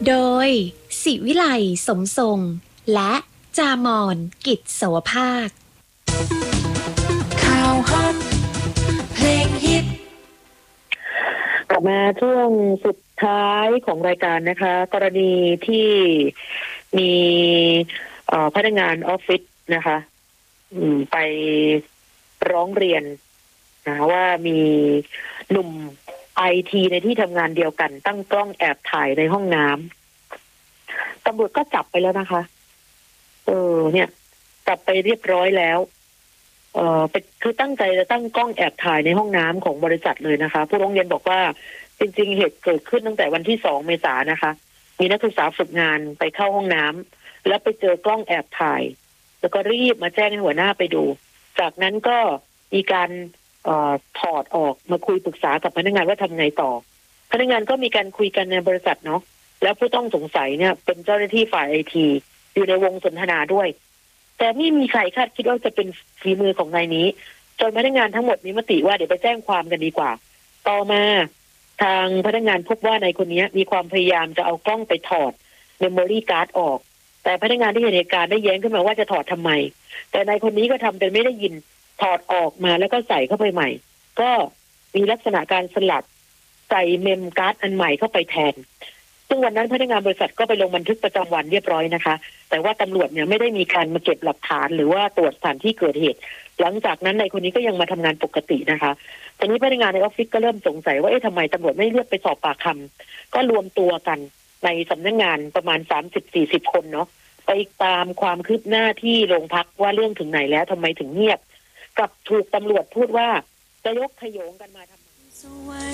โดยศิวิไลสมทรงและจามอนกิจโสภาคข่าวฮอตเพลงฮิตกลับมาช่วงสุดท้ายของรายการนะคะ กรณีที่มีพนักงานออฟฟิศนะคะไปร้องเรียนนะว่ามีหนุ่มไอทีในที่ทำงานเดียวกันตั้งกล้องแอบถ่ายในห้องน้ำตำรวจก็จับไปแล้วนะคะเนี่ยจับไปเรียบร้อยแล้วคือตั้งใจจะตั้งกล้องแอบถ่ายในห้องน้ำของบริษัทเลยนะคะผู้ร้องเรียนบอกว่าจริงๆเหตุเกิดขึ้นตั้งแต่วันที่2 เมษายนนะคะมีนักศึกษาฝึกงานไปเข้าห้องน้ำแล้วไปเจอกล้องแอบถ่ายแล้วก็รีบมาแจ้งให้หัวหน้าไปดูจากนั้นก็มีการถอดออกมาคุยปรึกษากับพนักงานว่าทำไงต่อพนักงานก็มีการคุยกันในบริษัทเนาะแล้วผู้ต้องสงสัยเนี่ยเป็นเจ้าหน้าที่ฝ่ายไอทีอยู่ในวงสนทนาด้วยแต่ไม่มีใครคาดคิดว่าจะเป็นฝีมือของนายนี้จนพนักงานทั้งหมดมีมติว่าเดี๋ยวไปแจ้งความกันดีกว่าต่อมาทางพนักงานพบว่านายคนนี้มีความพยายามจะเอากล้องไปถอดเมมโมรี่การ์ดออกแต่พนักงานที่เห็นเหตุการณ์ได้แย้งขึ้นมาว่าจะถอดทำไมแต่นายคนนี้ก็ทำเป็นไม่ได้ยินถอดออกมาแล้วก็ใส่เข้าไปใหม่ก็มีลักษณะการสลัดใส่เมมการ์ดอันใหม่เข้าไปแทนซึ่งวันนั้นพนักงานบริษัทก็ไปลงบันทึกประจำวันเรียบร้อยนะคะแต่ว่าตำรวจเนี่ยไม่ได้มีการมาเก็บหลักฐานหรือว่าตรวจสถานที่เกิดเหตุหลังจากนั้นนายคนนี้ก็ยังมาทำงานปกตินะคะตอนนี้พนักงานในออฟฟิศก็เริ่มสงสัยว่าทำไมตำรวจไม่เรียกไปสอบปากคำก็รวมตัวกันในสำนักงานประมาณ30-40 คนเนาะไปตามความคืบหน้าที่โรงพักว่าเรื่องถึงไหนแล้วทำไมถึงเงียบกับถูกตำรวจพูดว่าจะยกขโยงกันมาทำไม